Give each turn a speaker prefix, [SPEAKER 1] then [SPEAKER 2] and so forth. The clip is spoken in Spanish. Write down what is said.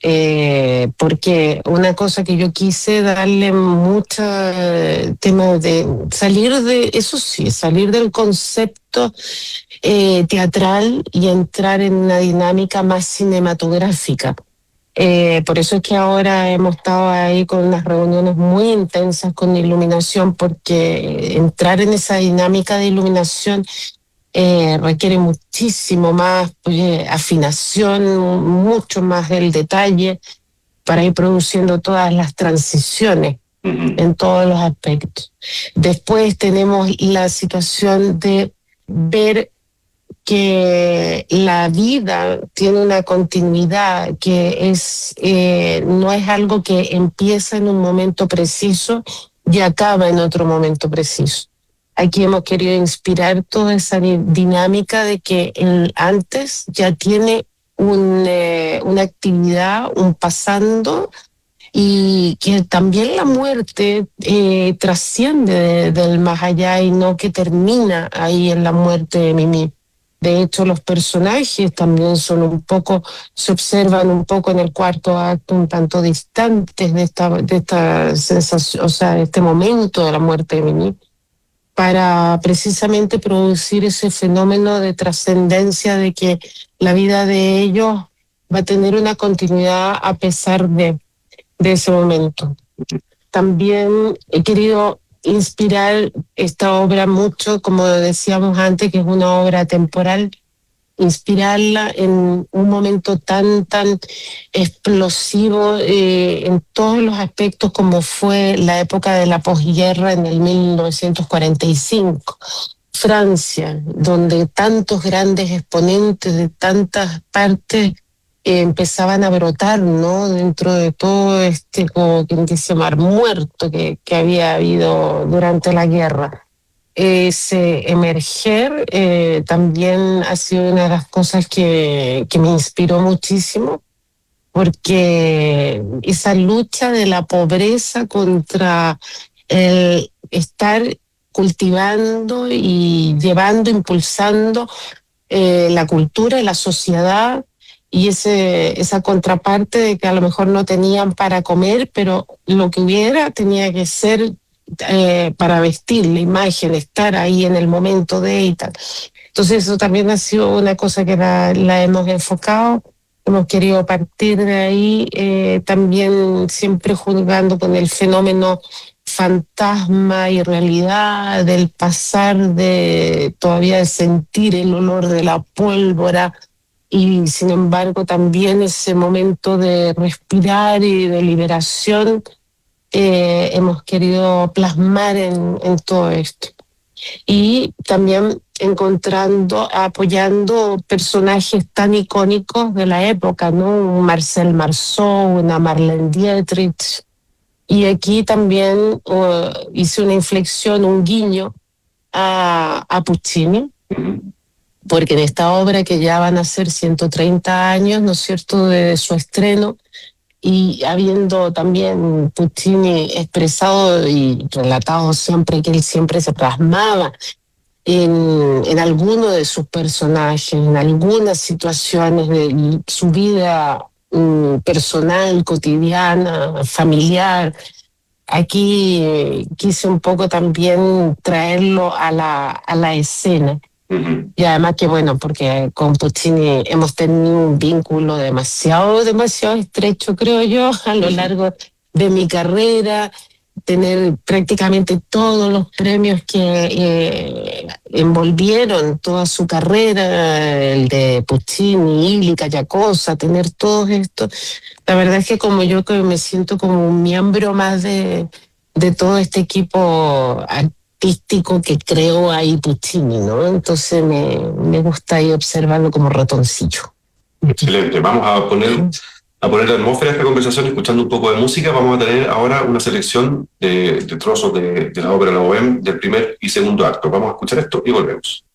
[SPEAKER 1] Porque una cosa que yo quise darle mucho tema de salir de, eso sí, salir del concepto teatral y entrar en una dinámica más cinematográfica. Por eso es que ahora hemos estado ahí con unas reuniones muy intensas con iluminación, porque entrar en esa dinámica de iluminación requiere muchísimo más afinación, mucho más del detalle para ir produciendo todas las transiciones en todos los aspectos. Después tenemos la situación de ver que la vida tiene una continuidad, que no es algo que empieza en un momento preciso y acaba en otro momento preciso. Aquí hemos querido inspirar toda esa dinámica de que el antes ya tiene una actividad, un pasando, y que también la muerte trasciende del más allá y no que termina ahí en la muerte de Mimi. De hecho, los personajes también son un poco, se observan un poco en el cuarto acto, un tanto distantes de esta sensación, o sea, de este momento de la muerte de Mimi, para precisamente producir ese fenómeno de trascendencia de que la vida de ellos va a tener una continuidad a pesar de ese momento. También he querido inspirar esta obra mucho, como decíamos antes, que es una obra temporal, inspirarla en un momento tan explosivo en todos los aspectos como fue la época de la posguerra en el 1945. Francia, donde tantos grandes exponentes de tantas partes empezaban a brotar, ¿no? Dentro de todo este, como quien dice, mar muerto que había habido durante la guerra. Ese emerger también ha sido una de las cosas que me inspiró muchísimo, porque esa lucha de la pobreza contra el estar cultivando y llevando, impulsando la cultura y la sociedad, y esa contraparte de que a lo mejor no tenían para comer, pero lo que hubiera tenía que ser para vestir la imagen, estar ahí en el momento de y tal. Entonces eso también ha sido una cosa que la hemos enfocado, hemos querido partir de ahí, también siempre jugando con el fenómeno fantasma y realidad del pasar, de todavía de sentir el olor de la pólvora, y sin embargo también ese momento de respirar y de liberación hemos querido plasmar en todo esto. Y también encontrando, apoyando personajes tan icónicos de la época, ¿no? Un Marcel Marceau, una Marlene Dietrich. Y aquí también hice una inflexión, un guiño a Puccini, porque en esta obra que ya van a ser 130 años, ¿no es cierto?, de su estreno, y habiendo también Puccini expresado y relatado siempre que él siempre se plasmaba en alguno de sus personajes, en algunas situaciones de su vida personal, cotidiana, familiar. Aquí quise un poco también traerlo a la escena. Y además que bueno, porque con Puccini hemos tenido un vínculo demasiado estrecho, creo yo, a lo largo de mi carrera, tener prácticamente todos los premios que envolvieron toda su carrera, el de Puccini, Illica, Giacosa, tener todos estos. La verdad es que como yo que me siento como un miembro más de todo este equipo artístico que creó ahí Puccini, ¿no? Entonces me gusta ahí observarlo como ratoncillo.
[SPEAKER 2] Excelente. Vamos a poner la atmósfera de esta conversación escuchando un poco de música. Vamos a tener ahora una selección de trozos de la ópera La Bohème del primer y segundo acto. Vamos a escuchar esto y volvemos.